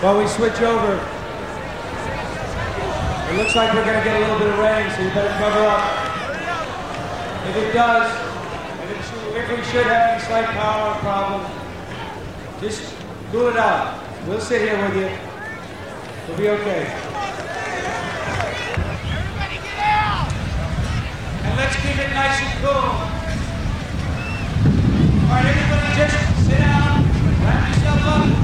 While we switch over, it looks like we're going to get a little bit of rain, so you better cover up. If it does, if we should have any slight power problem, just cool it out. We'll sit here with you. We'll be okay. Everybody get out! And let's keep it nice and cool. All right, everybody just sit down, wrap yourself up.